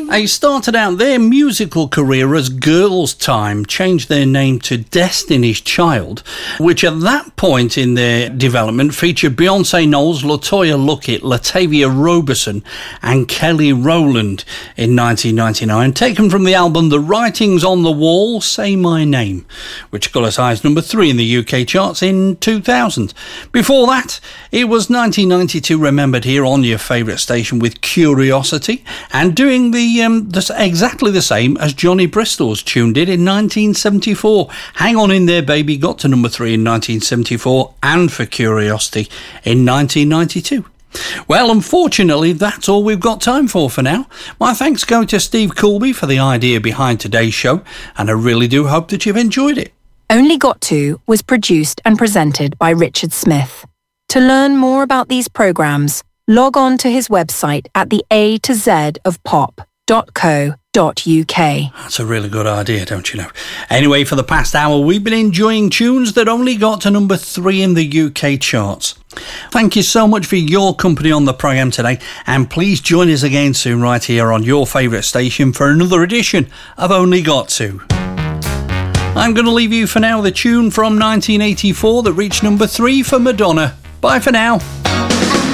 They started out their musical career as Girls' Tyme, changed their name to Destiny's Child, which at that point in their development featured Beyonce Knowles, LaToya Luckett, Latavia Roberson and Kelly Rowland in 1999, taken from the album The Writings on the Wall, Say My Name, which got as high as number 3 in the UK charts in 2000. Before that, it was 1992, remembered here on your favourite station with Curiosity, and doing exactly the same as Johnny Bristol's tune did in 1974. Hang On In There Baby got to number 3 in 1974, and for Curiosity in 1992. Well, unfortunately, that's all we've got time for now. My thanks go to Steve Coolby for the idea behind today's show, and I really do hope that you've enjoyed it. Only Got To was produced and presented by Richard Smith. To learn more about these programmes, log on to his website at the A to Z of pop.co.uk. That's a really good idea, don't you know? Anyway, for the past hour, we've been enjoying tunes that only got to number 3 in the UK charts. Thank you so much for your company on the programme today, and please join us again soon right here on your favourite station for another edition of Only Got To. I'm going to leave you for now with a tune from 1984 that reached number 3 for Madonna. Bye for now.